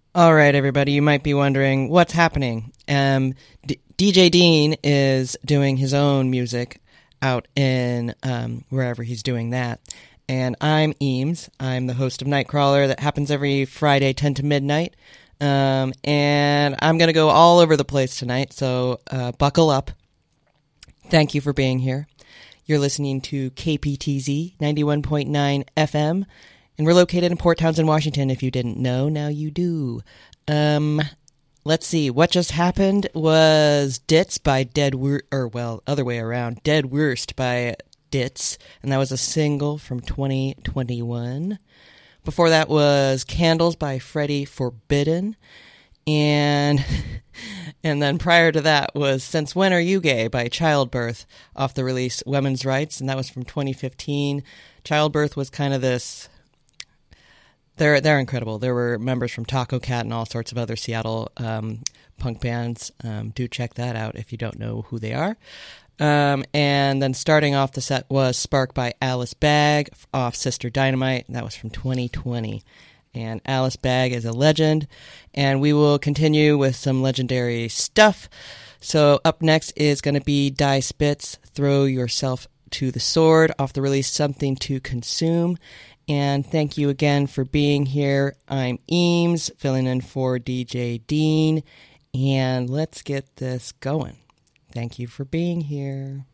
All right, everybody, you might be wondering what's happening. DJ Dean is doing his own music out in wherever he's doing that. And I'm Eames. I'm the host of Nightcrawler that happens every Friday, 10 to midnight. And I'm going to go all over the place tonight, so buckle up. Thank you for being here. You're listening to KPTZ 91.9 FM. And we're located in Port Townsend, Washington. If you didn't know, now you do. Let's see. What just happened was Ditz by Dead Worst by Ditz. And that was a single from 2021. Before that was Candles by Freddie Forbidden. And then prior to that was Since When Are You Gay by Childbirth off the release Women's Rights. And that was from 2015. Childbirth was kind of this... They're incredible. There were members from Taco Cat and all sorts of other Seattle punk bands. Do check that out if you don't know who they are. And then starting off the set was Spark by Alice Bag off Sister Dynamite. That was from 2020. And Alice Bag is a legend. And we will continue with some legendary stuff. So up next is going to be Die Spitz, Throw Yourself to the Sword off the release Something to Consume. And thank you again for being here. I'm Eames, filling in for DJ Dean. And let's get this going. Thank you for being here.